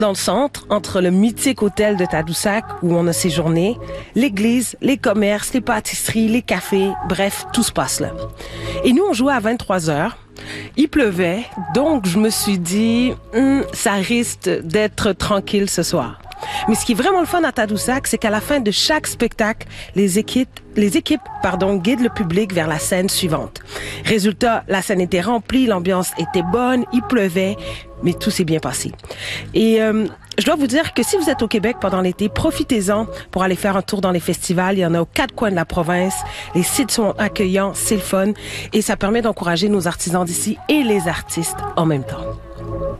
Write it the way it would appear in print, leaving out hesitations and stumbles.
Dans le centre, entre le mythique hôtel de Tadoussac où on a séjourné, l'église, les commerces, les pâtisseries, les cafés, bref, tout se passe là. Et nous, on jouait à 23h. Il pleuvait, donc je me suis dit, ça risque d'être tranquille ce soir. Mais ce qui est vraiment le fun à Tadoussac, c'est qu'à la fin de chaque spectacle, les équipes guident le public vers la scène suivante. Résultat, la scène était remplie, l'ambiance était bonne, il pleuvait, mais tout s'est bien passé. Et je dois vous dire que si vous êtes au Québec pendant l'été, profitez-en pour aller faire un tour dans les festivals. Il y en a aux 4 coins de la province. Les sites sont accueillants, c'est le fun. Et ça permet d'encourager nos artisans d'ici et les artistes en même temps.